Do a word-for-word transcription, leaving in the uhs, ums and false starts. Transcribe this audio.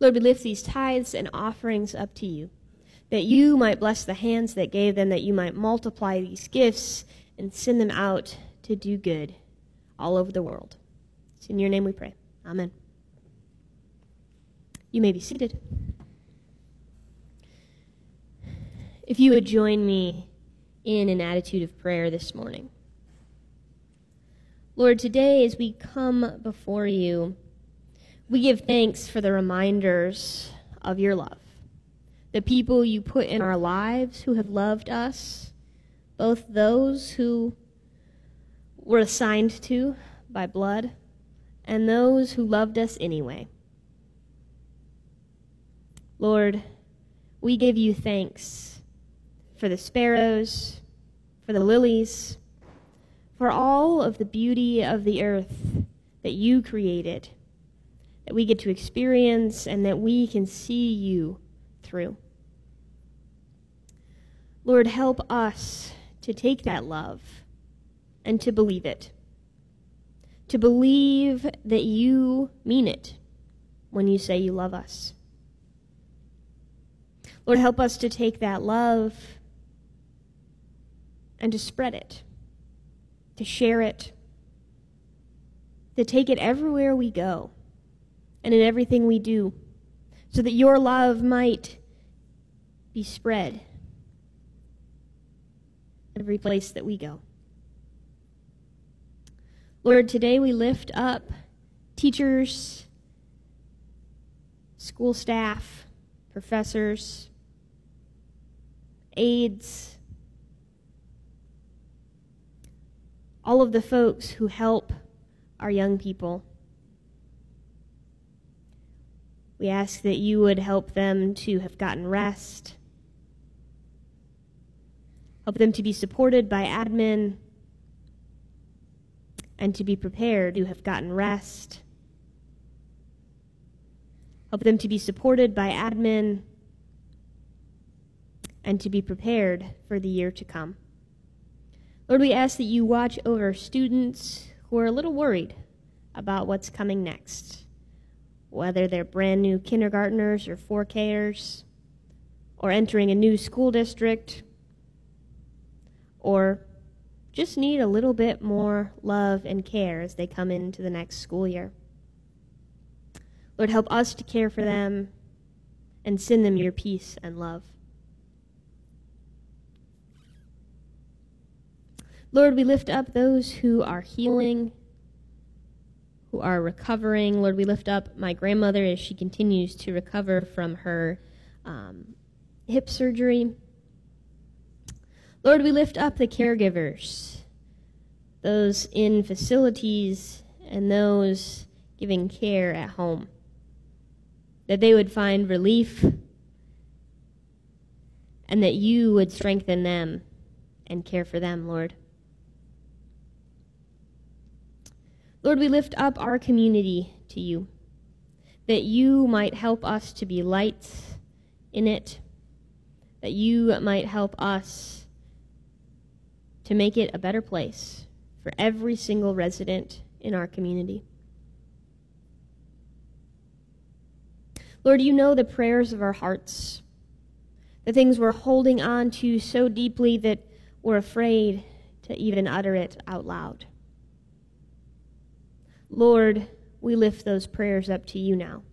Lord, we lift these tithes and offerings up to you, that you might bless the hands that gave them, that you might multiply these gifts and send them out to do good all over the world. It's in your name we pray. Amen. You may be seated. If you would join me in an attitude of prayer this morning. Lord, today as we come before you, we give thanks for the reminders of your love, the people you put in our lives who have loved us, both those who were assigned to by blood and those who loved us anyway. Lord, we give you thanks for the sparrows, for the lilies, for all of the beauty of the earth that you created, that we get to experience and that we can see you through. Lord, help us to take that love and to believe it, to believe that you mean it when you say you love us. Lord, help us to take that love and to spread it, to share it, to take it everywhere we go and in everything we do, so that your love might be spread every place that we go. Lord, today we lift up teachers, school staff, professors, aides, all of the folks who help our young people. We ask that you would help them to have gotten rest, help them to be supported by admin, and to be prepared to have gotten rest. Help them to be supported by admin and to be prepared for the year to come. Lord, we ask that you watch over students who are a little worried about what's coming next, whether they're brand new kindergartners or four K'ers, or entering a new school district, or just need a little bit more love and care as they come into the next school year. Lord, help us to care for them and send them your peace and love. Lord, we lift up those who are healing, who are recovering. Lord, we lift up my grandmother as she continues to recover from her um, hip surgery. Lord, we lift up the caregivers, those in facilities and those giving care at home, that they would find relief and that you would strengthen them and care for them, Lord. Lord, we lift up our community to you, that you might help us to be lights in it, that you might help us to make it a better place for every single resident in our community. Lord, you know the prayers of our hearts, the things we're holding on to so deeply that we're afraid to even utter it out loud. Lord, we lift those prayers up to you now.